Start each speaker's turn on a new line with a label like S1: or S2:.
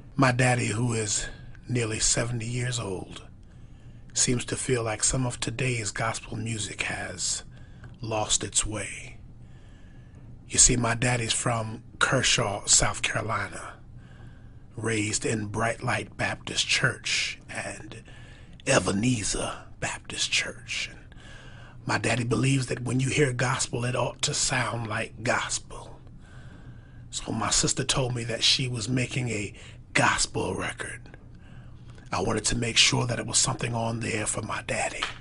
S1: My daddy, who is nearly 70 years old, seems to feel like some of today's gospel music has lost its way. You see, my daddy's from Kershaw, South Carolina, raised in Bright Light Baptist Church and Ebenezer Baptist Church. And my daddy believes that when you hear gospel, it ought to sound like gospel. So my sister told me that she was making a gospel record. I wanted to make sure that it was something on there for my daddy.